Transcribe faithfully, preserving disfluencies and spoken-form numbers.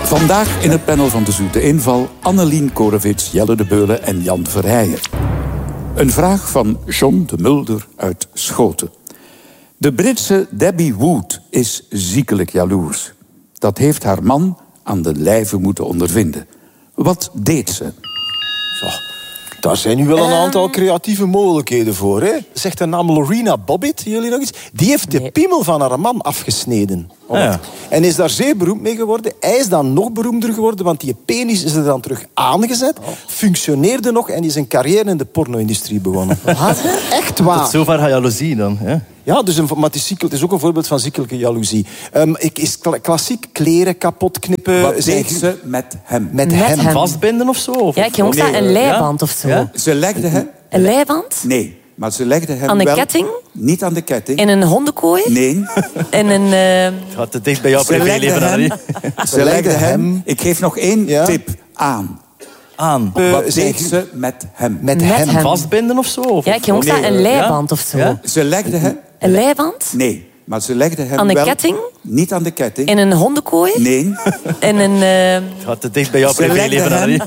Vandaag in het panel van De Zoete Inval Annelien Korevits, Jelle de Beulen en Jan Verheijen. Een vraag van John de Mulder uit Schoten. De Britse Debbie Wood is ziekelijk jaloers. Dat heeft haar man aan de lijve moeten ondervinden. Wat deed ze? Zo, daar zijn nu wel een aantal creatieve mogelijkheden voor. Hè? Zegt de naam Lorena Bobbitt, jullie nog iets? Die heeft de piemel van haar man afgesneden. Ja. En is daar zeer beroemd mee geworden. Hij is dan nog beroemder geworden, want die penis is er dan terug aangezet. Oh. Functioneerde nog en is een carrière in de porno-industrie begonnen. Wat? Echt waar. Tot zover jaloezie dan, ja? Ja, dus een, maar het is, ziekelijk, het is ook een voorbeeld van ziekelijke jaloezie. Um, ik, is klassiek kleren kapot knippen. Wat deed ze met hem? Met, met hem. hem. Vastbinden of zo? Of ja, ik ging ook zeggen, een leiband ja? of zo. Ja? Ze legde hem... Een leiband? Nee, maar ze legde hem aan de wel... ketting? Niet aan de ketting. In een hondenkooi? Nee. In een... Uh... Het gaat te dicht bij jouw privéleven, Harry. Ze legde hem... Ik geef nog één ja? tip aan. Aan. Uh, Wat deed ze met hem? Met, met hem. hem. Vastbinden of zo? Of ja, ik ging ook zeggen, een leiband ja? of zo. Ja? Ze legde hem... Een leiband? Nee. Maar ze legde hem aan de wel... ketting? Niet aan de ketting. In een hondenkooi? Nee. In een... Uh... Het gaat te dicht bij jouw privéleven, Harry.